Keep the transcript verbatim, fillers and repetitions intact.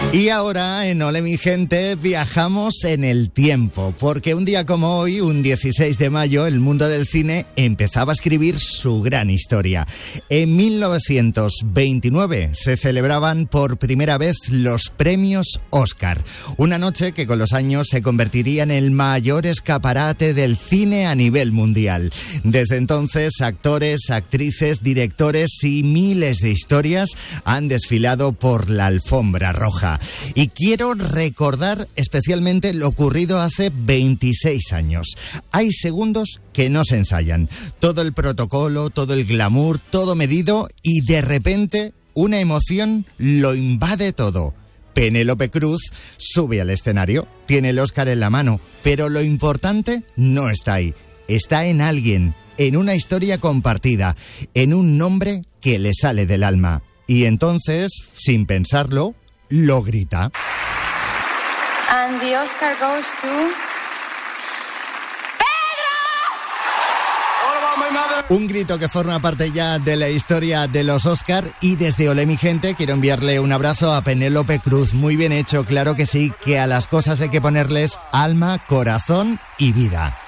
Y ahora en Ole mi gente viajamos en el tiempo, porque un día como hoy, un dieciséis de mayo, el mundo del cine empezaba a escribir su gran historia. En mil novecientos veintinueve se celebraban por primera vez los premios Oscar, una noche que con los años se convertiría en el mayor escaparate del cine a nivel mundial. Desde entonces, actores, actrices, directores y miles de historias han desfilado por la alfombra roja. Y quiero recordar especialmente lo ocurrido hace veintiséis años. Hay segundos que no se ensayan. Todo el protocolo, todo el glamour, todo medido y de repente una emoción lo invade todo. Penélope Cruz sube al escenario, tiene el Oscar en la mano, pero lo importante no está ahí. Está en alguien, en una historia compartida, en un nombre que le sale del alma. Y entonces, sin pensarlo, lo grita. And the Oscar goes to... ¡Pedro! Un grito que forma parte ya de la historia de los Oscar, y desde Ole mi gente quiero enviarle un abrazo a Penélope Cruz. Muy bien hecho, claro que sí, que a las cosas hay que ponerles alma, corazón y vida.